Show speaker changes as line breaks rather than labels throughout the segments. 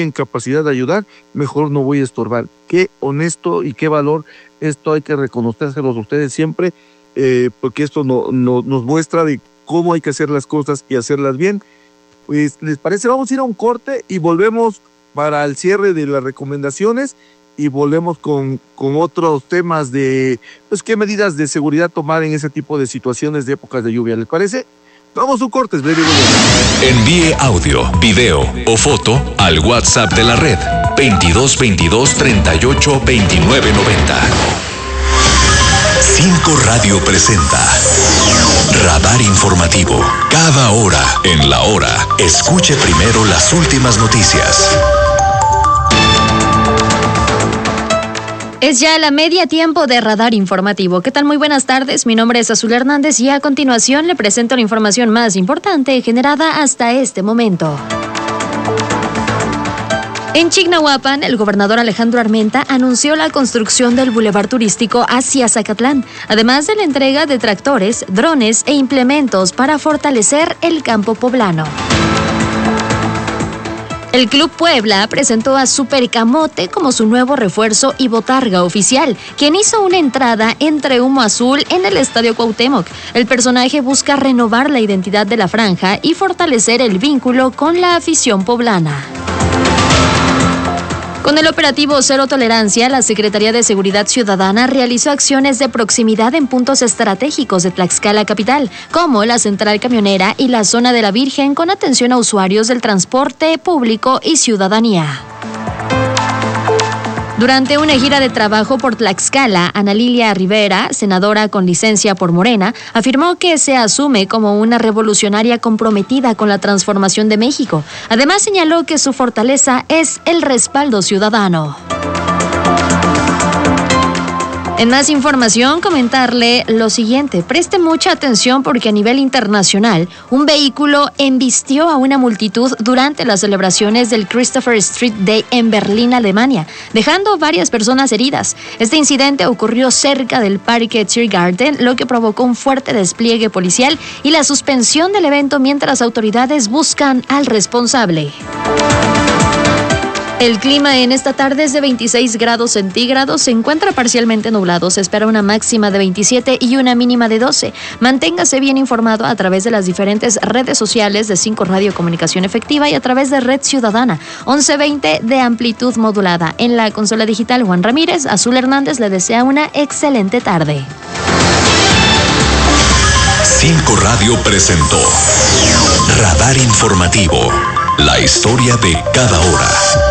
en capacidad de ayudar, mejor no voy a estorbar. Qué honesto y qué valor, esto hay que reconocérselos a ustedes siempre, porque esto nos muestra de cómo hay que hacer las cosas y hacerlas bien. Pues, ¿les parece? Vamos a ir a un corte y volvemos para el cierre de las recomendaciones y volvemos con otros temas de, pues, qué medidas de seguridad tomar en ese tipo de situaciones de épocas de lluvia. ¿Les parece? Vamos a un corte.
Envíe audio, video o foto al WhatsApp de la red 2222 38 29 90. 5 Radio presenta Radar Informativo. Cada hora en la hora, escuche primero las últimas noticias.
Es ya la media tiempo de Radar Informativo. ¿Qué tal? Muy buenas tardes. Mi nombre es Azul Hernández y a continuación le presento la información más importante generada hasta este momento. En Chignahuapan, el gobernador Alejandro Armenta anunció la construcción del bulevar turístico hacia Zacatlán, además de la entrega de tractores, drones e implementos para fortalecer el campo poblano. El Club Puebla presentó a Super Camote como su nuevo refuerzo y botarga oficial, quien hizo una entrada entre humo azul en el Estadio Cuauhtémoc. El personaje busca renovar la identidad de la franja y fortalecer el vínculo con la afición poblana. Con el operativo Cero Tolerancia, la Secretaría de Seguridad Ciudadana realizó acciones de proximidad en puntos estratégicos de Tlaxcala capital, como la central camionera y la zona de la Virgen, con atención a usuarios del transporte público y ciudadanía. Durante una gira de trabajo por Tlaxcala, Ana Lilia Rivera, senadora con licencia por Morena, afirmó que se asume como una revolucionaria comprometida con la transformación de México. Además, señaló que su fortaleza es el respaldo ciudadano. En más información, comentarle lo siguiente. Preste mucha atención porque a nivel internacional, un vehículo embistió a una multitud durante las celebraciones del Christopher Street Day en Berlín, Alemania, dejando varias personas heridas. Este incidente ocurrió cerca del Parque Tiergarten, lo que provocó un fuerte despliegue policial y la suspensión del evento mientras autoridades buscan al responsable. El clima en esta tarde es de 26 grados centígrados, se encuentra parcialmente nublado, se espera una máxima de 27 y una mínima de 12. Manténgase bien informado a través de las diferentes redes sociales de 5 Radio Comunicación Efectiva y a través de Red Ciudadana, 1120 de amplitud modulada. En la consola digital, Juan Ramírez, Azul Hernández le desea una excelente tarde.
5 Radio presentó Radar Informativo, la historia de cada hora.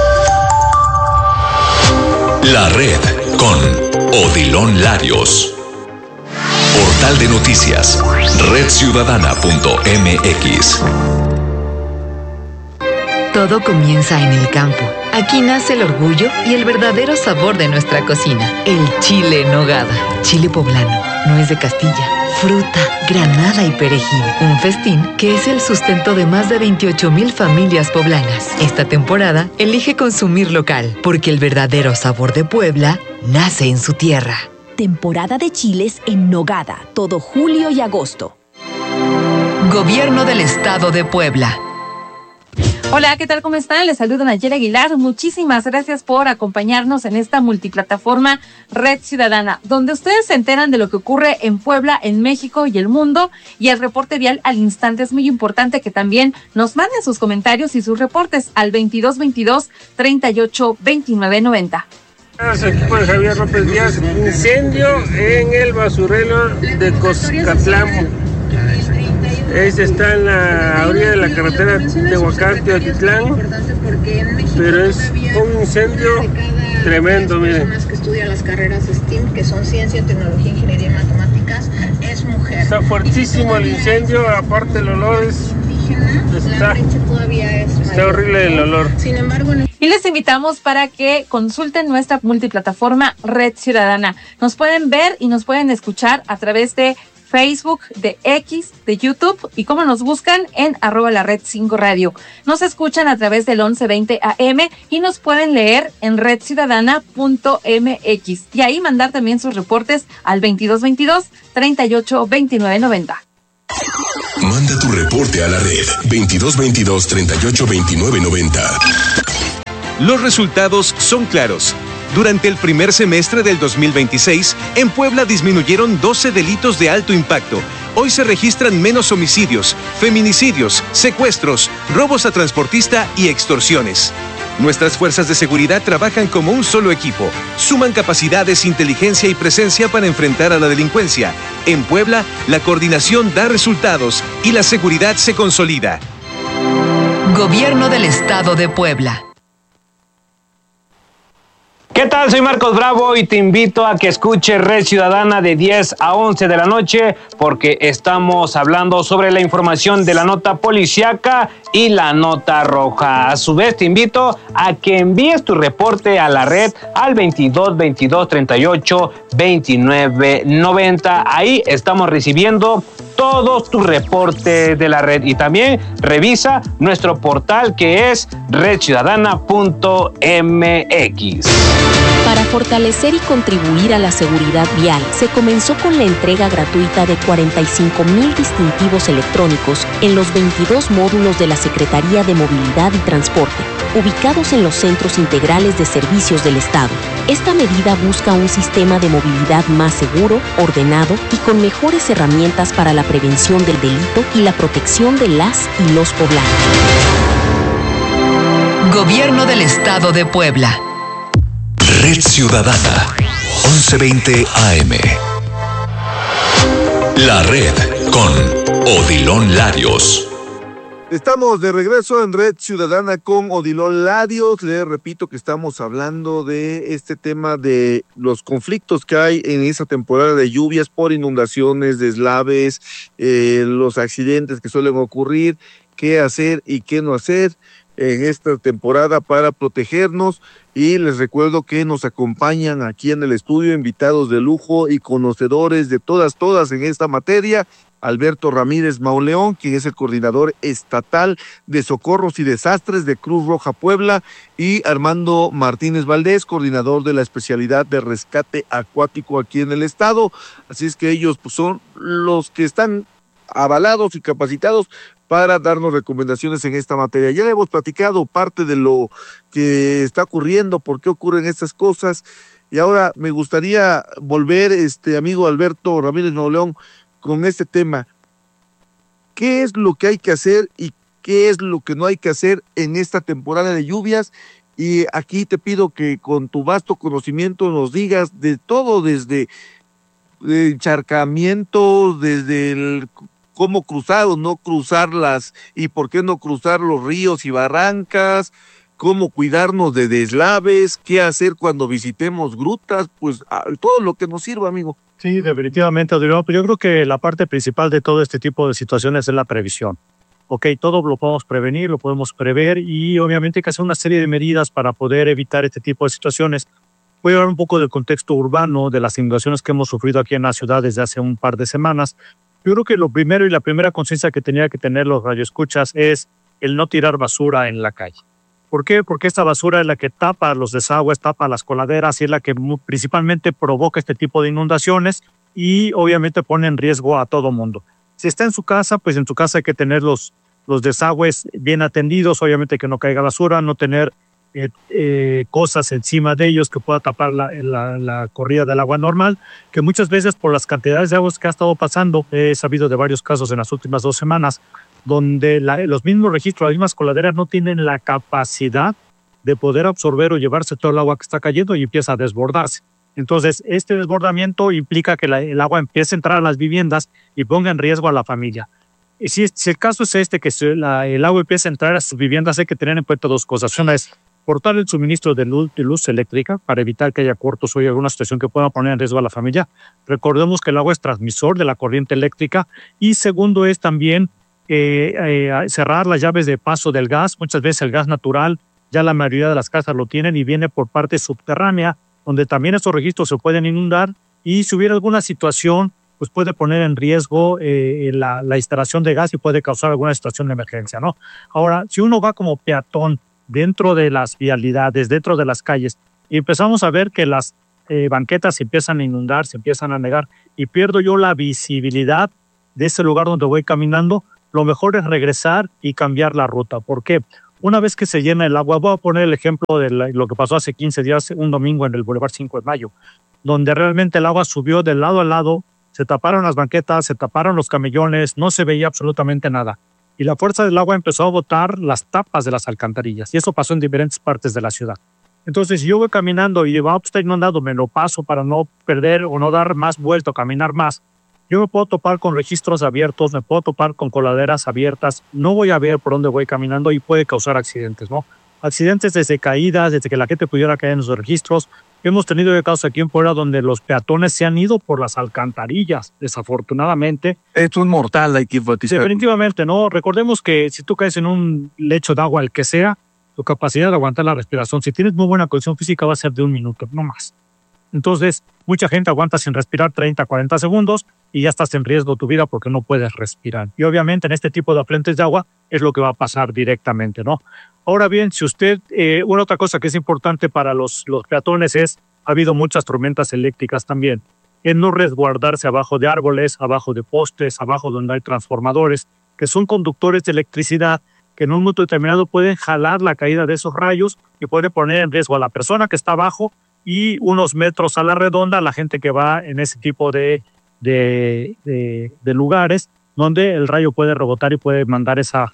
La red con Odilon Larios. Portal de noticias, redciudadana.mx.
Todo comienza en el campo. Aquí nace el orgullo y el verdadero sabor de nuestra cocina. El chile en nogada. Chile poblano, nuez de Castilla, fruta, granada y perejil. Un festín que es el sustento de más de 28,000 familias poblanas. Esta temporada, elige consumir local, porque el verdadero sabor de Puebla nace en su tierra.
Temporada de chiles en nogada, todo julio y agosto.
Gobierno del Estado de Puebla.
Hola, ¿qué tal? ¿Cómo están? Les saluda Nayeli Aguilar. Muchísimas gracias por acompañarnos en esta multiplataforma Red Ciudadana, donde ustedes se enteran de lo que ocurre en Puebla, en México y el mundo, y el reporte vial al instante. Es muy importante que también nos manden sus comentarios y sus reportes al 2222 38 29 90.
Equipo de Javier López Díaz, incendio en el basurero de Coscatlán. Ese está en la orilla de la carretera Tehuacán-Teotitlán, pero es un incendio tremendo, miren. Que estudia las carreras STEAM, que son Ciencia, Tecnología, Ingeniería y Matemáticas, es mujer. Está fuertísimo el incendio, aparte el olor está horrible el olor. Sin embargo,
y les invitamos para que consulten nuestra multiplataforma Red Ciudadana. Nos pueden ver y nos pueden escuchar a través de Facebook, de X, de YouTube, y cómo nos buscan en @lared5radio. Nos escuchan a través del 1120 AM y nos pueden leer en redciudadana.mx y ahí mandar también sus reportes al 2222 38 29 90.
Manda tu reporte a la red 2222 38 29 90.
Los resultados son claros. Durante el primer semestre del 2026, en Puebla disminuyeron 12 delitos de alto impacto. Hoy se registran menos homicidios, feminicidios, secuestros, robos a transportista y extorsiones. Nuestras fuerzas de seguridad trabajan como un solo equipo. Suman capacidades, inteligencia y presencia para enfrentar a la delincuencia. En Puebla, la coordinación da resultados y la seguridad se consolida.
Gobierno del Estado de Puebla.
¿Qué tal? Soy Marcos Bravo y te invito a que escuches Red Ciudadana de 10 a 11 de la noche porque estamos hablando sobre la información de la nota policíaca y la nota roja. A su vez te invito a que envíes tu reporte a la red al 22 22 38 29 90. Ahí estamos recibiendo todos tus reportes de la red y también revisa nuestro portal que es redciudadana.mx.
Para fortalecer y contribuir a la seguridad vial, se comenzó con la entrega gratuita de 45,000 distintivos electrónicos en los 22 módulos de la Secretaría de Movilidad y Transporte, ubicados en los centros integrales de servicios del Estado. Esta medida busca un sistema de movilidad más seguro, ordenado y con mejores herramientas para la prevención del delito y la protección de las y los poblanos.
Gobierno del Estado de Puebla.
Red Ciudadana, 1120 AM. La red con Odilon Larios.
Estamos de regreso en Red Ciudadana con Odilon Larios. Les repito que estamos hablando de este tema de los conflictos que hay en esa temporada de lluvias por inundaciones, deslaves, los accidentes que suelen ocurrir, qué hacer y qué no hacer en esta temporada para protegernos. Y les recuerdo que nos acompañan aquí en el estudio invitados de lujo y conocedores de todas en esta materia. Alberto Ramírez Mauleón, quien es el coordinador estatal de socorros y desastres de Cruz Roja Puebla, y Armando Martínez Valdés, coordinador de la especialidad de rescate acuático aquí en el estado. Así es que ellos pues, son los que están avalados y capacitados para darnos recomendaciones en esta materia. Ya le hemos platicado parte de lo que está ocurriendo, por qué ocurren estas cosas, y ahora me gustaría volver, amigo Alberto Ramírez Mauleón, con este tema. ¿Qué es lo que hay que hacer y qué es lo que no hay que hacer en esta temporada de lluvias? Y aquí te pido que con tu vasto conocimiento nos digas de todo, desde encharcamientos, desde el cómo cruzar o no cruzarlas y por qué no cruzar los ríos y barrancas, cómo cuidarnos de deslaves, qué hacer cuando visitemos grutas, pues todo lo que nos sirva, amigo.
Sí, definitivamente, Adriano. Yo creo que la parte principal de todo este tipo de situaciones es la previsión. Ok, todo lo podemos prevenir, lo podemos prever y obviamente hay que hacer una serie de medidas para poder evitar este tipo de situaciones. Voy a hablar un poco del contexto urbano, de las inundaciones que hemos sufrido aquí en la ciudad desde hace un par de semanas. Yo creo que lo primero y la primera conciencia que tenía que tener los radioescuchas es el no tirar basura en la calle. ¿Por qué? Porque esta basura es la que tapa los desagües, tapa las coladeras y es la que principalmente provoca este tipo de inundaciones y obviamente pone en riesgo a todo mundo. Si está en su casa, pues en su casa hay que tener los desagües bien atendidos, obviamente que no caiga basura, no tener cosas encima de ellos que pueda tapar la corrida del agua normal, que muchas veces por las cantidades de aguas que ha estado pasando, he sabido de varios casos en las últimas 2 semanas, donde los mismos registros, las mismas coladeras no tienen la capacidad de poder absorber o llevarse todo el agua que está cayendo y empieza a desbordarse. Entonces, este desbordamiento implica que el agua empiece a entrar a las viviendas y ponga en riesgo a la familia. Y si el caso es que el agua empieza a entrar a sus viviendas, hay que tener en cuenta 2 cosas. Una es cortar el suministro de luz eléctrica para evitar que haya cortos o alguna situación que pueda poner en riesgo a la familia. Recordemos que el agua es transmisor de la corriente eléctrica. Y segundo es también cerrar las llaves de paso del gas. Muchas veces el gas natural, ya la mayoría de las casas lo tienen y viene por parte subterránea, donde también estos registros se pueden inundar y si hubiera alguna situación, pues puede poner en riesgo la instalación de gas y puede causar alguna situación de emergencia, ¿no? Ahora, si uno va como peatón dentro de las vialidades, dentro de las calles, y empezamos a ver que las banquetas se empiezan a inundar, se empiezan a negar, y pierdo yo la visibilidad de ese lugar donde voy caminando, lo mejor es regresar y cambiar la ruta. ¿Por qué? Una vez que se llena el agua, voy a poner el ejemplo de lo que pasó hace 15 días, un domingo en el Boulevard 5 de Mayo, donde realmente el agua subió de lado a lado, se taparon las banquetas, se taparon los camellones, no se veía absolutamente nada. Y la fuerza del agua empezó a botar las tapas de las alcantarillas. Y eso pasó en diferentes partes de la ciudad. Entonces, si yo voy caminando y digo, está inundado, me lo paso para no perder o no dar más vuelta o caminar más. Yo me puedo topar con registros abiertos, me puedo topar con coladeras abiertas, no voy a ver por dónde voy caminando y puede causar accidentes, ¿no? Accidentes desde caídas, desde que la gente pudiera caer en los registros. Hemos tenido casos aquí en Puebla donde los peatones se han ido por las alcantarillas, desafortunadamente.
Esto es mortal, hay que enfatizar.
Definitivamente, ¿no? Recordemos que si tú caes en un lecho de agua, el que sea, tu capacidad de aguantar la respiración, si tienes muy buena condición física, va a ser de 1 minuto, no más. Entonces, mucha gente aguanta sin respirar 30, 40 segundos y ya estás en riesgo de tu vida porque no puedes respirar. Y obviamente en este tipo de afluentes de agua es lo que va a pasar directamente, ¿no? Ahora bien, si usted, una otra cosa que es importante para los peatones es, ha habido muchas tormentas eléctricas también, en no resguardarse abajo de árboles, abajo de postes, abajo donde hay transformadores, que son conductores de electricidad que en un momento determinado pueden jalar la caída de esos rayos y puede poner en riesgo a la persona que está abajo y unos metros a la redonda a la gente que va en ese tipo de lugares donde el rayo puede rebotar y puede mandar esa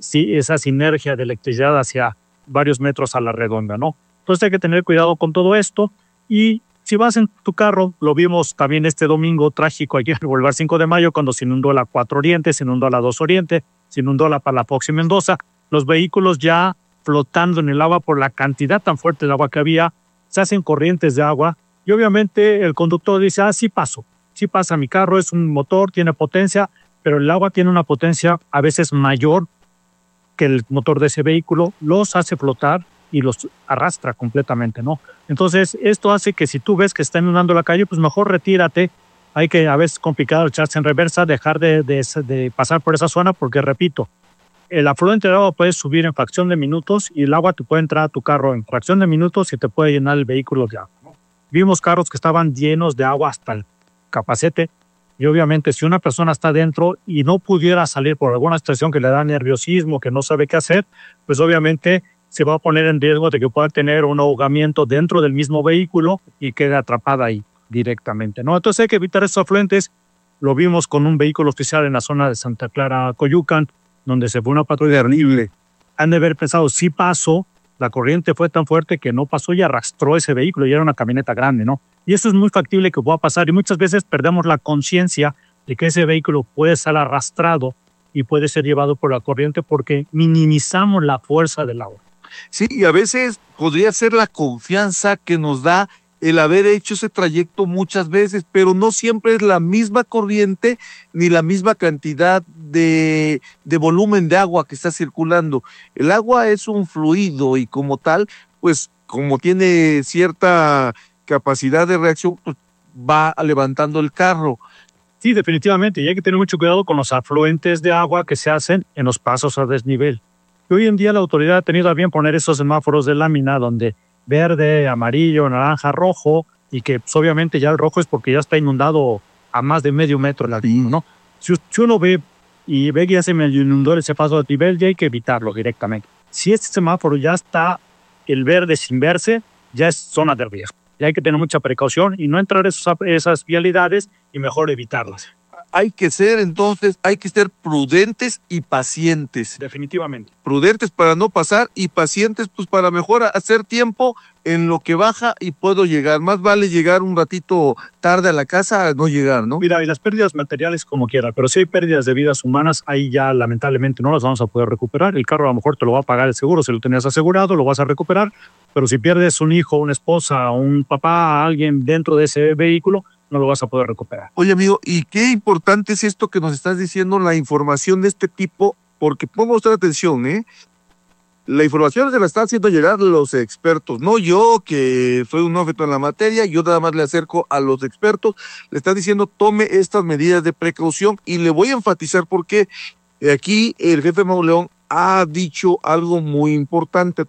sinergia de electricidad hacia varios metros a la redonda, ¿no? Entonces hay que tener cuidado con todo esto y si vas en tu carro, lo vimos también este domingo trágico aquí en el Boulevard 5 de Mayo cuando se inundó la 4 Oriente, se inundó la 2 Oriente, se inundó la Palafox y Mendoza, los vehículos ya flotando en el agua por la cantidad tan fuerte de agua que había, se hacen corrientes de agua y obviamente el conductor dice, sí paso, sí pasa, mi carro es un motor, tiene potencia, pero el agua tiene una potencia a veces mayor que el motor de ese vehículo, los hace flotar y los arrastra completamente, ¿no? Entonces, esto hace que si tú ves que está inundando la calle, pues mejor retírate. Hay que, a veces complicado echarse en reversa, dejar de pasar por esa zona, porque repito, el afluente de agua puede subir en fracción de minutos y el agua te puede entrar a tu carro en fracción de minutos y te puede llenar el vehículo de agua, ¿no? Vimos carros que estaban llenos de agua hasta el capacete. Y obviamente si una persona está dentro y no pudiera salir por alguna situación que le da nerviosismo, que no sabe qué hacer, pues obviamente se va a poner en riesgo de que pueda tener un ahogamiento dentro del mismo vehículo y quede atrapada ahí directamente, ¿no? Entonces hay que evitar esos afluentes. Lo vimos con un vehículo oficial en la zona de Santa Clara, Coyucan, donde se fue una patrulla horrible. Han de haber pensado, sí pasó, la corriente fue tan fuerte que no pasó y arrastró ese vehículo y era una camioneta grande, ¿no? Y eso es muy factible que pueda pasar y muchas veces perdemos la conciencia de que ese vehículo puede ser arrastrado y puede ser llevado por la corriente porque minimizamos la fuerza del agua.
Sí, y a veces podría ser la confianza que nos da el haber hecho ese trayecto muchas veces, pero no siempre es la misma corriente ni la misma cantidad de volumen de agua que está circulando. El agua es un fluido y como tal, pues como tiene cierta capacidad de reacción, pues va levantando el carro.
Sí, definitivamente, y hay que tener mucho cuidado con los afluentes de agua que se hacen en los pasos a desnivel. Y hoy en día la autoridad ha tenido a bien poner esos semáforos de lámina donde verde, amarillo, naranja, rojo, y que pues, obviamente ya el rojo es porque ya está inundado a más de medio metro el ladrillo, ¿no? Si uno ve y ve que ya se me inundó ese paso a nivel, ya hay que evitarlo directamente. Si este semáforo ya está el verde sin verse, ya es zona de riesgo. Ya hay que tener mucha precaución y no entrar esas vialidades y mejor evitarlas.
Hay que ser prudentes y pacientes.
Definitivamente.
Prudentes para no pasar y pacientes pues para mejor hacer tiempo en lo que baja y puedo llegar. Más vale llegar un ratito tarde a la casa a no llegar, ¿no?
Mira, y las pérdidas materiales como quiera, pero si hay pérdidas de vidas humanas, ahí ya lamentablemente no las vamos a poder recuperar. El carro a lo mejor te lo va a pagar el seguro, si lo tenías asegurado, lo vas a recuperar, pero si pierdes un hijo, una esposa, un papá, alguien dentro de ese vehículo, no lo vas a poder recuperar.
Oye, amigo, y qué importante es esto que nos estás diciendo, la información de este tipo, porque pongamos atención, ¿eh? La información se la están haciendo llegar los expertos, no yo, que soy un novato en la materia, yo nada más le acerco a los expertos, le están diciendo tome estas medidas de precaución y le voy a enfatizar porque aquí el jefe Mauleón ha dicho algo muy importante,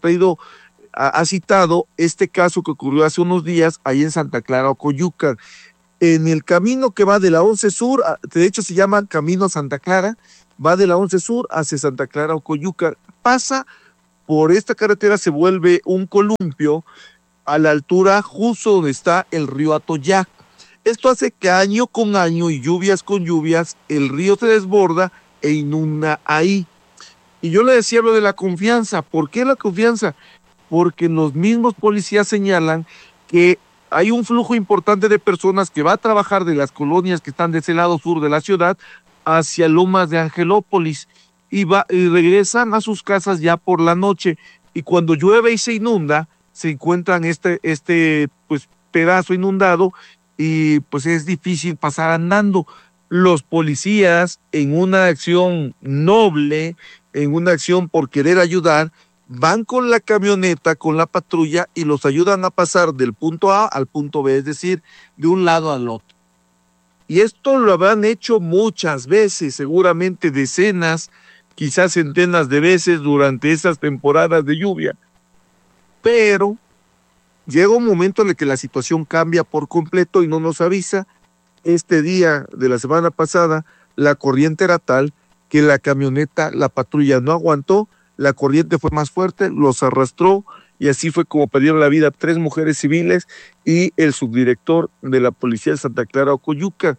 ha citado este caso que ocurrió hace unos días ahí en Santa Clara, Ocoyucan. En el camino que va de la 11 Sur, de hecho se llama Camino Santa Clara, va de la 11 Sur hacia Santa Clara, Ocoyucan, pasa por esta carretera se vuelve un columpio a la altura justo donde está el río Atoyac. Esto hace que año con año y lluvias con lluvias, el río se desborda e inunda ahí. Y yo le decía lo de la confianza. ¿Por qué la confianza? Porque los mismos policías señalan que hay un flujo importante de personas que va a trabajar de las colonias que están de ese lado sur de la ciudad hacia Lomas de Angelópolis y regresan a sus casas ya por la noche. Y cuando llueve y se inunda, se encuentran este pues, pedazo inundado y pues es difícil pasar andando. Los policías, en una acción noble, en una acción por querer ayudar, van con la camioneta, con la patrulla y los ayudan a pasar del punto A al punto B, es decir, de un lado al otro. Y esto lo habrán hecho muchas veces, seguramente decenas, quizás centenas de veces durante esas temporadas de lluvia. Pero llega un momento en el que la situación cambia por completo y no nos avisa. Este día de la semana pasada, la corriente era tal que la camioneta, la patrulla no aguantó, la corriente fue más fuerte, los arrastró y así fue como perdieron la vida 3 mujeres civiles y el subdirector de la policía de Santa Clara Ocoyuca.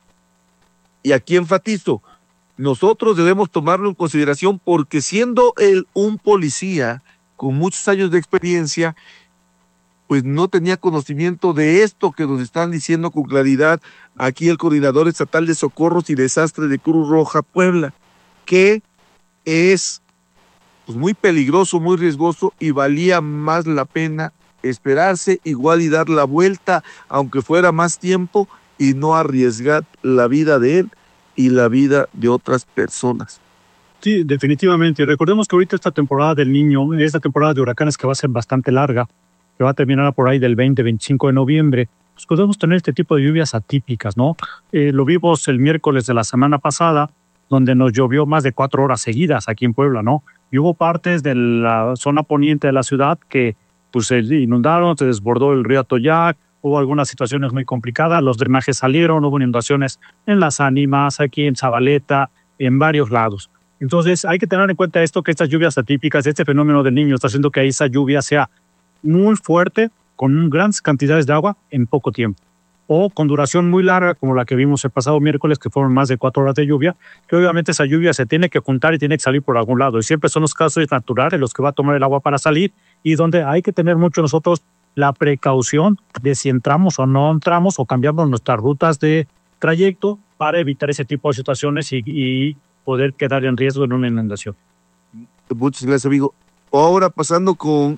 Y aquí enfatizo, nosotros debemos tomarlo en consideración porque siendo él un policía con muchos años de experiencia, pues no tenía conocimiento de esto que nos están diciendo con claridad aquí el Coordinador Estatal de Socorros y Desastres de Cruz Roja Puebla, que es pues, muy peligroso, muy riesgoso y valía más la pena esperarse igual y dar la vuelta, aunque fuera más tiempo, y no arriesgar la vida de él y la vida de otras personas.
Sí, definitivamente. Recordemos que ahorita esta temporada del Niño, esta temporada de huracanes que va a ser bastante larga, que va a terminar por ahí del 20-25 de noviembre, pues podemos tener este tipo de lluvias atípicas, ¿no? Lo vimos el miércoles de la semana pasada, donde nos llovió más de 4 horas seguidas aquí en Puebla, ¿no? Y hubo partes de la zona poniente de la ciudad que pues, se inundaron, se desbordó el río Atoyac, hubo algunas situaciones muy complicadas, los drenajes salieron, hubo inundaciones en Las Ánimas, aquí en Zabaleta, en varios lados. Entonces hay que tener en cuenta esto, que estas lluvias atípicas, este fenómeno del Niño está haciendo que esa lluvia sea muy fuerte, con grandes cantidades de agua en poco tiempo, o con duración muy larga, como la que vimos el pasado miércoles, que fueron más de 4 horas de lluvia, que obviamente esa lluvia se tiene que juntar y tiene que salir por algún lado, y siempre son los casos naturales los que va a tomar el agua para salir, y donde hay que tener mucho nosotros la precaución de si entramos o no entramos, o cambiamos nuestras rutas de trayecto para evitar ese tipo de situaciones y poder quedar en riesgo en una inundación.
Muchas gracias, amigo. Ahora pasando con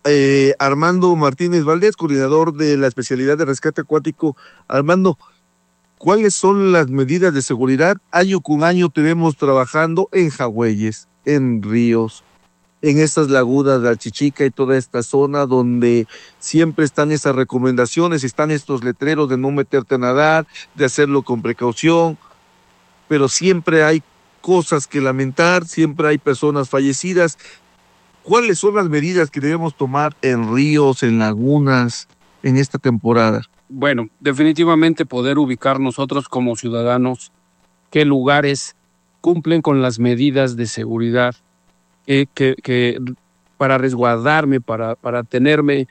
Armando Martínez Valdés, coordinador de la especialidad de rescate acuático. Armando, ¿cuáles son las medidas de seguridad? Año con año tenemos trabajando en jagüeyes, en ríos, en estas lagunas de Alchichica y toda esta zona donde siempre están esas recomendaciones, están estos letreros de no meterte a nadar, de hacerlo con precaución, pero siempre hay cosas que lamentar, siempre hay personas fallecidas. ¿Cuáles son las medidas que debemos tomar en ríos, en lagunas, en esta temporada?
Bueno, definitivamente poder ubicar nosotros como ciudadanos qué lugares cumplen con las medidas de seguridad que para resguardarme, para tenerme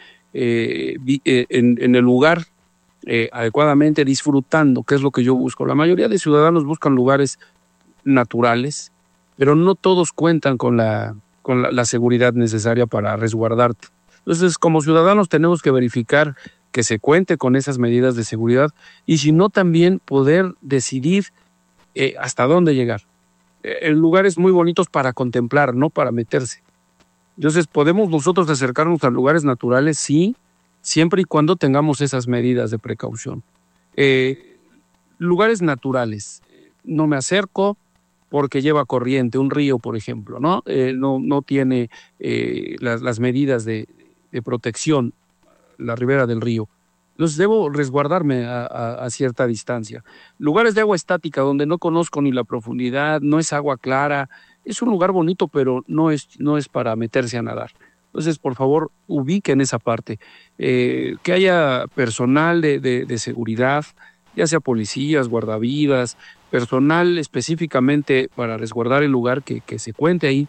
en el lugar adecuadamente disfrutando, que es lo que yo busco. La mayoría de ciudadanos buscan lugares naturales, pero no todos cuentan con la seguridad necesaria para resguardarte. Entonces, como ciudadanos tenemos que verificar que se cuente con esas medidas de seguridad y si no, también poder decidir hasta dónde llegar. Lugares muy bonitos para contemplar, no para meterse. Entonces, ¿podemos nosotros acercarnos a lugares naturales? Sí, siempre y cuando tengamos esas medidas de precaución. Lugares naturales. No me acerco porque lleva corriente, un río, por ejemplo, ¿no? No tiene las medidas de protección, la ribera del río. Entonces debo resguardarme a cierta distancia. Lugares de agua estática donde no conozco ni la profundidad, no es agua clara, es un lugar bonito, pero no es para meterse a nadar. Entonces, por favor, ubiquen esa parte. Que haya personal de seguridad, ya sea policías, guardavidas, personal específicamente para resguardar el lugar, que se cuente ahí.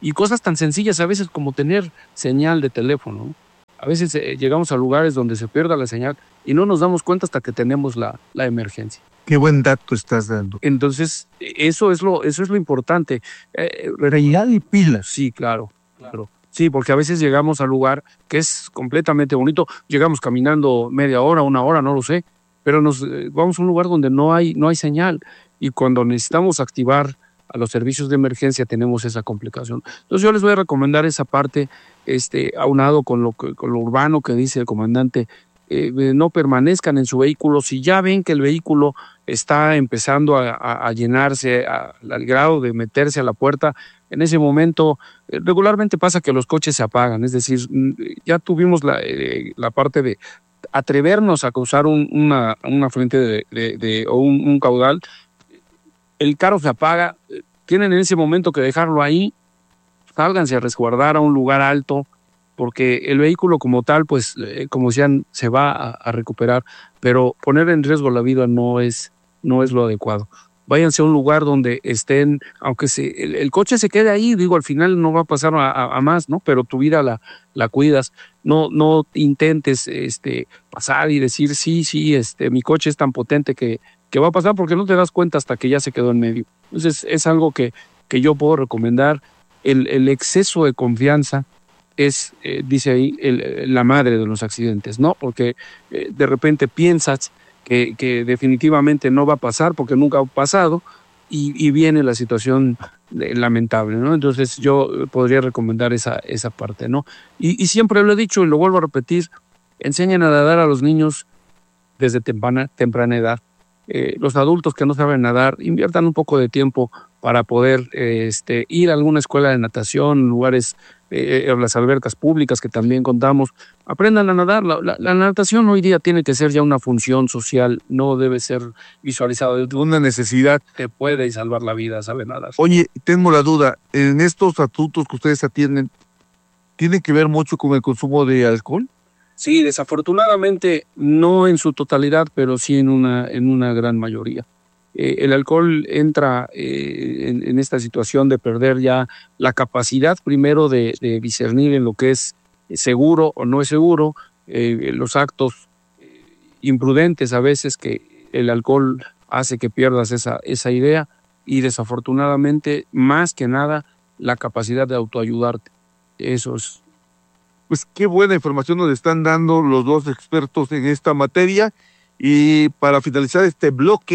Y cosas tan sencillas a veces como tener señal de teléfono, ¿no? A veces llegamos a lugares donde se pierda la señal y no nos damos cuenta hasta que tenemos la emergencia.
Qué buen dato estás dando.
Entonces, eso es lo importante.
Realidad y pilas.
Sí, claro. Sí, porque a veces llegamos al lugar que es completamente bonito. Llegamos caminando media hora, una hora, no lo sé, pero nos vamos a un lugar donde no hay señal. Y cuando necesitamos activar a los servicios de emergencia tenemos esa complicación. Entonces yo les voy a recomendar esa parte, aunado con lo urbano que dice el comandante. No permanezcan en su vehículo. Si ya ven que el vehículo está empezando a llenarse al grado de meterse a la puerta, en ese momento regularmente pasa que los coches se apagan. Es decir, ya tuvimos la parte de atrevernos a cruzar una fuente o un caudal. El carro se apaga, tienen en ese momento que dejarlo ahí, sálganse a resguardar a un lugar alto, porque el vehículo como tal, pues, como decían, se va a recuperar, pero poner en riesgo la vida no es lo adecuado. Váyanse a un lugar donde estén, aunque el coche se quede ahí, digo, al final no va a pasar a más, ¿no? Pero tu vida la cuidas. No intentes pasar y decir, sí, mi coche es tan potente que va a pasar, porque no te das cuenta hasta que ya se quedó en medio. Entonces, es algo que yo puedo recomendar. El exceso de confianza es, dice ahí, la madre de los accidentes, ¿no? Porque de repente piensas que definitivamente no va a pasar porque nunca ha pasado y viene la situación lamentable, ¿no? Entonces yo podría recomendar esa parte, ¿no? Y siempre lo he dicho y lo vuelvo a repetir, enseñen a nadar a los niños desde temprana edad. Los adultos que no saben nadar, inviertan un poco de tiempo para poder ir a alguna escuela de natación, lugares, las albercas públicas que también contamos. Aprendan a nadar. La natación hoy día tiene que ser ya una función social, no debe ser visualizada.
Una necesidad.
Te puede salvar la vida, saber nadar.
Oye, tengo la duda, en estos adultos que ustedes atienden, ¿tiene que ver mucho con el consumo de alcohol?
Sí, desafortunadamente no en su totalidad, pero sí en una gran mayoría. El alcohol entra en esta situación de perder ya la capacidad primero de discernir en lo que es seguro o no es seguro, los actos imprudentes a veces que el alcohol hace que pierdas esa idea y desafortunadamente más que nada la capacidad de autoayudarte. Eso es.
Pues qué buena información nos están dando los dos expertos en esta materia. Y para finalizar este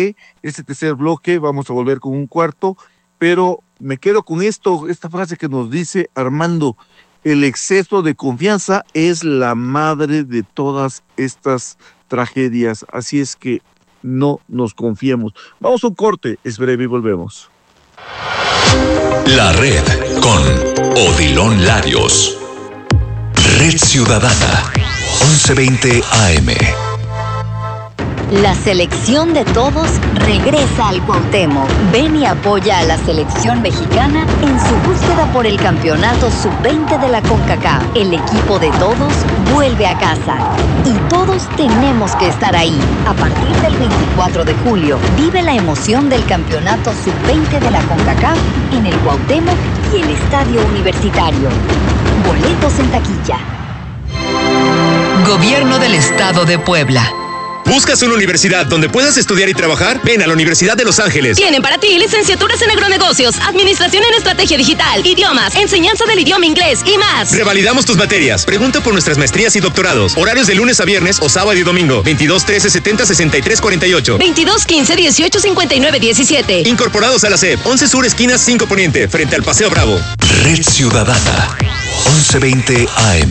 tercer bloque, vamos a volver con un cuarto, pero me quedo con esta frase que nos dice Armando: el exceso de confianza es la madre de todas estas tragedias, así es que no nos confiemos. Vamos a un corte, es breve y volvemos.
La red con Odilon Larios. Red Ciudadana, 1120 AM.
La selección de todos regresa al Cuauhtémoc. Ven y apoya a la selección mexicana en su búsqueda por el campeonato sub-20 de la CONCACAF. El equipo de todos vuelve a casa y todos tenemos que estar ahí. A partir del 24 de julio, vive la emoción del campeonato sub-20 de la CONCACAF en el Cuauhtémoc y el Estadio Universitario. Boletos en taquilla.
Gobierno del Estado de Puebla.
¿Buscas una universidad donde puedas estudiar y trabajar? Ven a la Universidad de Los Ángeles.
Tienen para ti licenciaturas en agronegocios, administración en estrategia digital, idiomas, enseñanza del idioma inglés y más.
Revalidamos tus materias. Pregunta por nuestras maestrías y doctorados. Horarios de lunes a viernes o sábado y domingo. 22 13 70 63 48.
22 15 18 59 17.
Incorporados a la SEP. 11 Sur, esquina 5 Poniente, frente al Paseo Bravo.
Red Ciudadana, 1120 AM.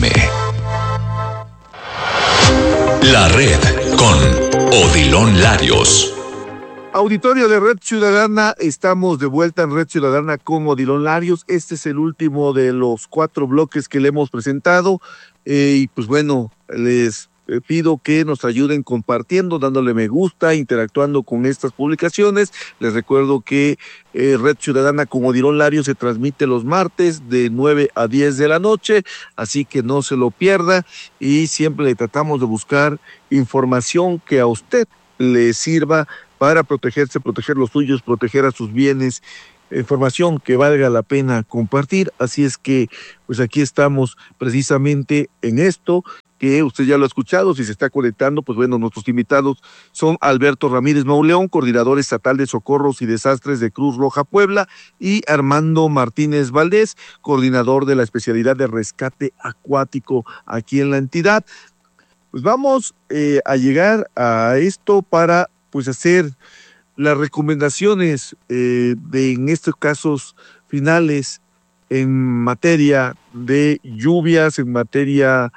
La red con Odilon Larios.
Auditorio de Red Ciudadana, estamos de vuelta en Red Ciudadana con Odilon Larios. Este es el último de los 4 bloques que le hemos presentado. Y pues bueno, les pido que nos ayuden compartiendo, dándole me gusta, interactuando con estas publicaciones. Les recuerdo que Red Ciudadana con Odilon Larios se transmite los martes de 9 a 10 de la noche, así que no se lo pierda y siempre le tratamos de buscar información que a usted le sirva para protegerse, proteger los suyos, proteger a sus bienes información que valga la pena compartir. Así es que, pues aquí estamos precisamente en esto, que usted ya lo ha escuchado. Si se está conectando, pues bueno, nuestros invitados son Alberto Ramírez Mauleón, coordinador estatal de socorros y desastres de Cruz Roja Puebla, y Armando Martínez Valdés, coordinador de la especialidad de rescate acuático aquí en la entidad. Pues vamos a llegar a esto para pues hacer las recomendaciones en estos casos finales en materia de lluvias, en materia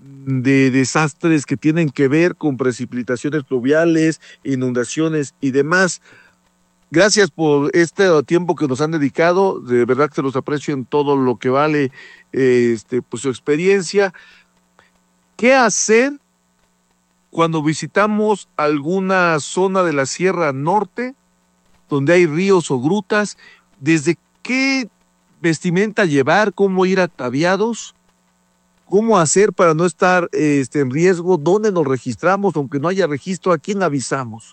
de desastres que tienen que ver con precipitaciones pluviales, inundaciones y demás. Gracias por este tiempo que nos han dedicado, de verdad que se los aprecio en todo lo que vale pues su experiencia. ¿Qué hacer cuando visitamos alguna zona de la Sierra Norte, donde hay ríos o grutas? ¿Desde qué vestimenta llevar? ¿Cómo ir ataviados? ¿Cómo hacer para no estar en riesgo? ¿Dónde nos registramos? Aunque no haya registro, ¿a quién avisamos?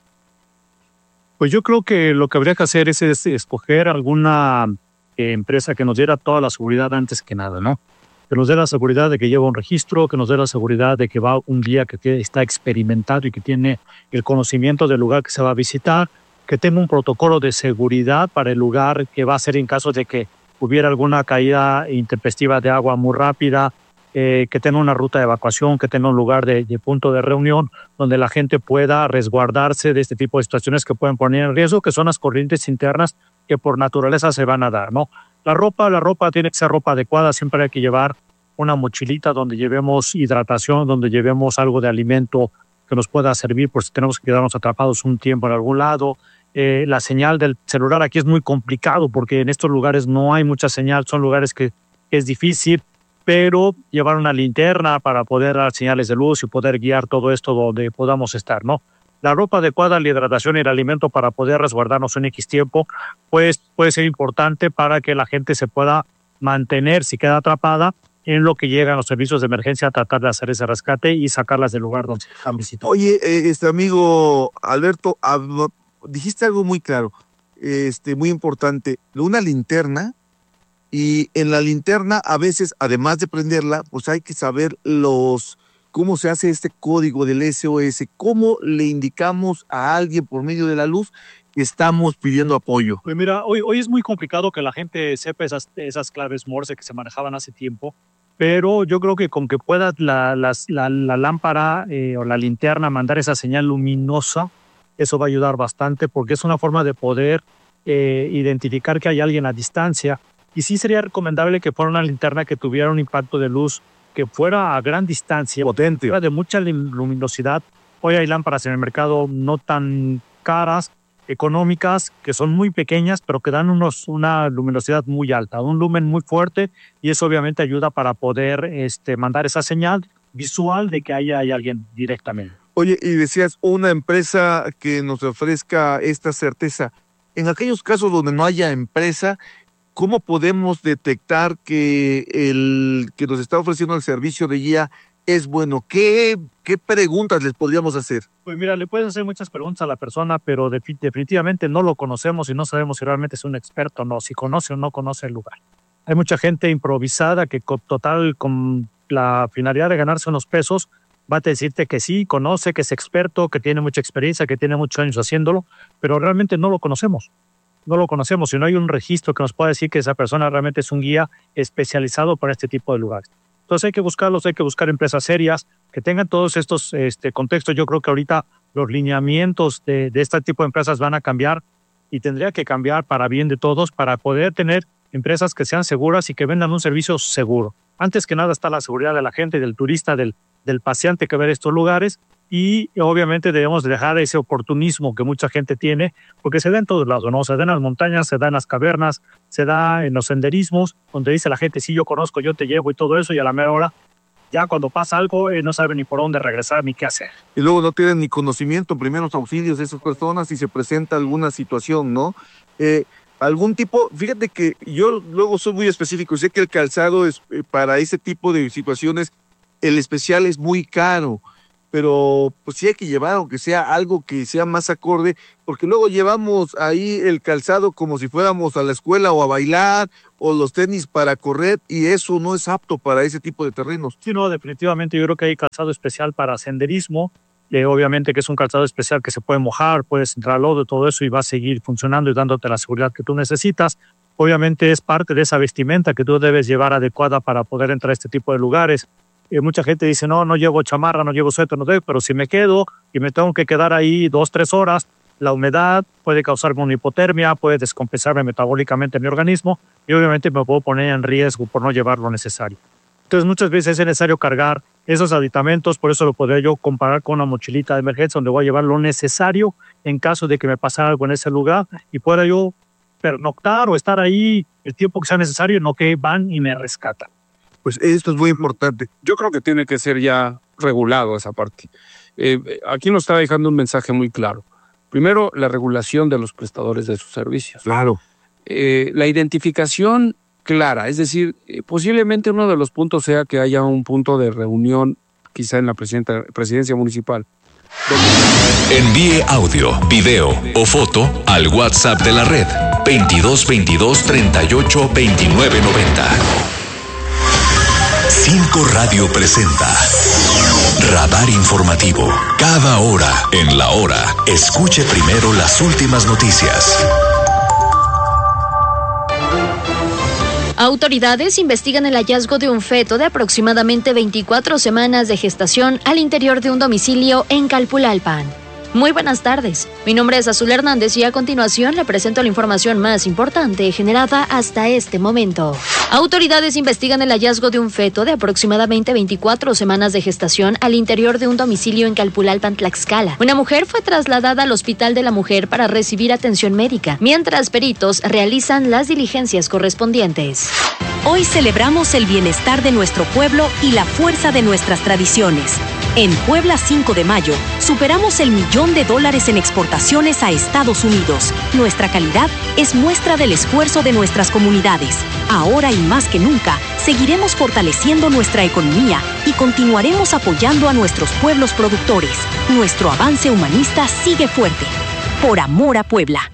Pues yo creo que lo que habría que hacer es escoger alguna empresa que nos diera toda la seguridad antes que nada, ¿no? Que nos dé la seguridad de que lleva un registro, que nos dé la seguridad de que va un guía que está experimentado y que tiene el conocimiento del lugar que se va a visitar, que tenga un protocolo de seguridad para el lugar que va a ser en caso de que hubiera alguna caída intempestiva de agua muy rápida, que tenga una ruta de evacuación, que tenga un lugar de punto de reunión donde la gente pueda resguardarse de este tipo de situaciones que pueden poner en riesgo, que son las corrientes internas que por naturaleza se van a dar, ¿no? La ropa tiene que ser ropa adecuada. Siempre hay que llevar una mochilita donde llevemos hidratación, donde llevemos algo de alimento que nos pueda servir por si tenemos que quedarnos atrapados un tiempo en algún lado. La señal del celular aquí es muy complicado porque en estos lugares no hay mucha señal, son lugares que es difícil, pero llevar una linterna para poder dar señales de luz y poder guiar todo esto donde podamos estar, ¿no? La ropa adecuada, la hidratación y el alimento para poder resguardarnos un X tiempo, pues puede ser importante para que la gente se pueda mantener, si queda atrapada, en lo que llegan los servicios de emergencia a tratar de hacer ese rescate y sacarlas del lugar donde han visitado.
Oye, amigo Alberto, dijiste algo muy claro, muy importante, una linterna. Y en la linterna, a veces, además de prenderla, pues hay que saber cómo se hace este código del SOS, cómo le indicamos a alguien por medio de la luz que estamos pidiendo apoyo.
Pues mira, hoy es muy complicado que la gente sepa esas claves Morse que se manejaban hace tiempo, pero yo creo que con que pueda la lámpara o la linterna mandar esa señal luminosa, eso va a ayudar bastante porque es una forma de poder identificar que hay alguien a distancia. Y sí sería recomendable que fuera una linterna que tuviera un impacto de luz que fuera a gran distancia,
potente,
de mucha luminosidad. Hoy hay lámparas en el mercado no tan caras, económicas, que son muy pequeñas, pero que dan una luminosidad muy alta, un lumen muy fuerte, y eso obviamente ayuda para poder mandar esa señal visual de que hay alguien directamente.
Oye, y decías, una empresa que nos ofrezca esta certeza. En aquellos casos donde no haya empresa, ¿cómo podemos detectar que el que nos está ofreciendo el servicio de guía es bueno? ¿Qué preguntas les podríamos hacer?
Pues mira, le puedes hacer muchas preguntas a la persona, pero definitivamente no lo conocemos y no sabemos si realmente es un experto o no, si conoce o no conoce el lugar. Hay mucha gente improvisada que con la finalidad de ganarse unos pesos va a decirte que sí, conoce, que es experto, que tiene mucha experiencia, que tiene muchos años haciéndolo, pero realmente no lo conocemos. No lo conocemos, si no hay un registro que nos pueda decir que esa persona realmente es un guía especializado para este tipo de lugares. Entonces hay que buscarlos, hay que buscar empresas serias que tengan todos estos contextos. Yo creo que ahorita los lineamientos de este tipo de empresas van a cambiar y tendría que cambiar para bien de todos para poder tener empresas que sean seguras y que vendan un servicio seguro. Antes que nada está la seguridad de la gente, del turista, del paseante que ve estos lugares. Y obviamente debemos dejar ese oportunismo que mucha gente tiene, porque se da en todos lados, ¿no? Se da en las montañas, se da en las cavernas, se da en los senderismos, donde dice la gente, sí, yo conozco, yo te llevo y todo eso, y a la mera hora, ya cuando pasa algo, no sabe ni por dónde regresar ni qué hacer.
Y luego no tienen ni conocimiento, primeros auxilios de esas personas si se presenta alguna situación, ¿no? Algún tipo, fíjate que yo luego soy muy específico, sé que el calzado es para ese tipo de situaciones, el especial es muy caro. pero pues sí hay que llevar, aunque sea algo que sea más acorde, porque luego llevamos ahí el calzado como si fuéramos a la escuela o a bailar, o los tenis para correr, y eso no es apto para ese tipo de terrenos.
Sí, no, definitivamente yo creo que hay calzado especial para senderismo, obviamente que es un calzado especial que se puede mojar, puedes entrar al lodo, todo eso, y va a seguir funcionando y dándote la seguridad que tú necesitas. Obviamente es parte de esa vestimenta que tú debes llevar adecuada para poder entrar a este tipo de lugares. Mucha gente dice, no llevo chamarra, no llevo suéter, no debo, pero si me quedo y me tengo que quedar ahí 2-3 horas, la humedad puede causarme una hipotermia, puede descompensarme metabólicamente mi organismo y obviamente me puedo poner en riesgo por no llevar lo necesario. Entonces muchas veces es necesario cargar esos aditamentos, por eso lo podría yo comparar con una mochilita de emergencia donde voy a llevar lo necesario en caso de que me pasara algo en ese lugar y pueda yo pernoctar o estar ahí el tiempo que sea necesario, no que van y me rescatan.
Pues esto es muy importante.
Yo creo que tiene que ser ya regulado esa parte. Aquí nos está dejando un mensaje muy claro. Primero, la regulación de los prestadores de sus servicios.
Claro.
La identificación clara, es decir, posiblemente uno de los puntos sea que haya un punto de reunión, quizá en la presidencia municipal.
Envíe audio, video o foto al WhatsApp de la red 2222 38 29 90. 5 Radio presenta Radar Informativo. Cada hora en la hora, escuche primero las últimas noticias.
Autoridades investigan el hallazgo de un feto de aproximadamente 24 semanas de gestación al interior de un domicilio en Calpulalpan. Muy buenas tardes, mi nombre es Azul Hernández y a continuación le presento la información más importante generada hasta este momento. Autoridades investigan el hallazgo de un feto de aproximadamente 24 semanas de gestación al interior de un domicilio en Calpulalpan, Tlaxcala. Una mujer fue trasladada al Hospital de la Mujer para recibir atención médica, mientras peritos realizan las diligencias correspondientes.
Hoy celebramos el bienestar de nuestro pueblo y la fuerza de nuestras tradiciones. En Puebla 5 de mayo, superamos el $1.000.000 en exportaciones a Estados Unidos. Nuestra calidad es muestra del esfuerzo de nuestras comunidades. Ahora y más que nunca, seguiremos fortaleciendo nuestra economía y continuaremos apoyando a nuestros pueblos productores. Nuestro avance humanista sigue fuerte. Por amor a Puebla.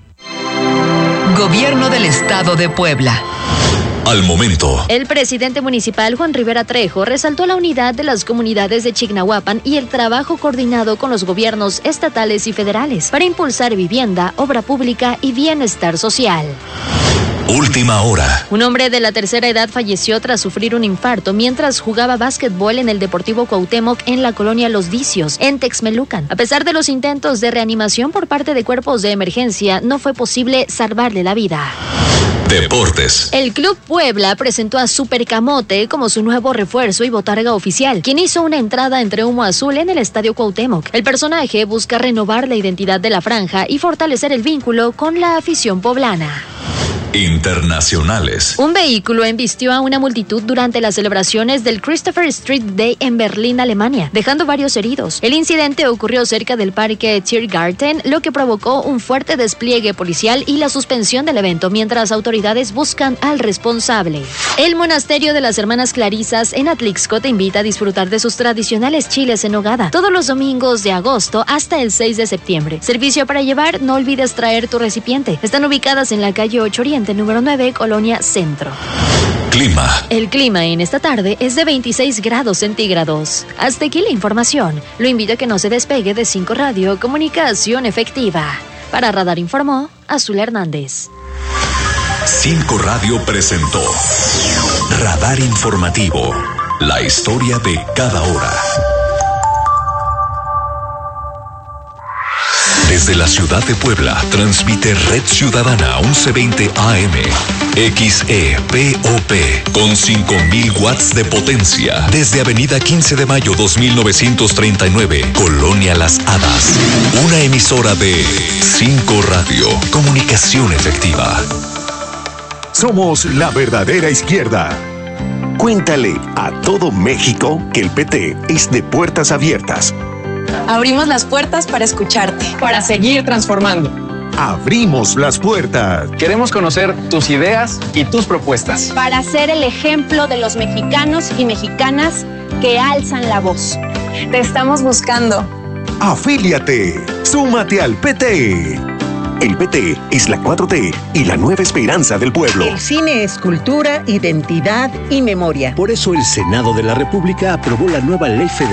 Gobierno del Estado de Puebla.
Al momento.
El presidente municipal Juan Rivera Trejo resaltó la unidad de las comunidades de Chignahuapan y el trabajo coordinado con los gobiernos estatales y federales para impulsar vivienda, obra pública y bienestar social.
Última hora.
Un hombre de la tercera edad falleció tras sufrir un infarto mientras jugaba básquetbol en el Deportivo Cuauhtémoc en la colonia Los Vicios, en Texmelucan. A pesar de los intentos de reanimación por parte de cuerpos de emergencia, no fue posible salvarle la vida.
Deportes.
El Club Puebla presentó a Super Camote como su nuevo refuerzo y botarga oficial, quien hizo una entrada entre humo azul en el Estadio Cuauhtémoc. El personaje busca renovar la identidad de la franja y fortalecer el vínculo con la afición poblana.
Internacionales.
Un vehículo embistió a una multitud durante las celebraciones del Christopher Street Day en Berlín, Alemania, dejando varios heridos. El incidente ocurrió cerca del parque Tiergarten, lo que provocó un fuerte despliegue policial y la suspensión del evento, mientras autoridades buscan al responsable. El monasterio de las Hermanas Clarisas en Atlixco te invita a disfrutar de sus tradicionales chiles en nogada todos los domingos de agosto hasta el 6 de septiembre. Servicio para llevar, no olvides traer tu recipiente. Están ubicadas en la calle 8 Oriente, número 9, Colonia Centro.
Clima.
El clima en esta tarde es de 26 grados centígrados. Hasta aquí la información. Lo invito a que no se despegue de 5 Radio, comunicación efectiva. Para Radar informó Azul Hernández.
5 Radio presentó Radar Informativo. La historia de cada hora. Desde la ciudad de Puebla, transmite Red Ciudadana 1120 AM, XEPOP, con 5000 watts de potencia. Desde Avenida 15 de Mayo 2939, Colonia Las Hadas. Una emisora de 5 Radio, comunicación efectiva.
Somos la verdadera izquierda. Cuéntale a todo México que el PT es de puertas abiertas.
Abrimos las puertas para escucharte.
Para seguir transformando.
Abrimos las puertas.
Queremos conocer tus ideas y tus propuestas.
Para ser el ejemplo de los mexicanos y mexicanas que alzan la voz.
Te estamos buscando.
Afíliate. Súmate al PT. El PT es la 4T y la nueva esperanza del pueblo.
El cine es cultura, identidad y memoria.
Por eso el Senado de la República aprobó la nueva Ley Federal